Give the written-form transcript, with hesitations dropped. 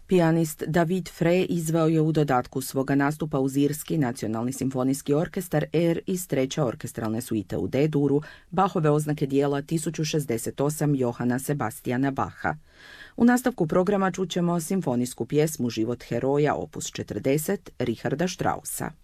Pijanist David Frey izveo je u dodatku svoga nastupa uz Irski nacionalni simfonijski orkestar Air iz treće orkestralne suite u D-duru Bachove oznake dijela 1068 Johana Sebastiana Bacha. U nastavku programa čućemo simfonijsku pjesmu Život heroja opus 40 Richarda Straussa.